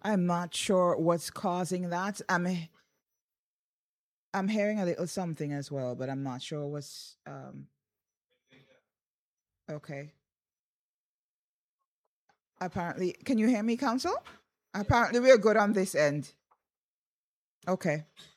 I'm not sure what's causing that. I'm hearing a little something as well, but I'm not sure what's okay. Apparently, can you hear me, Council? Apparently, we're good on this end. Okay.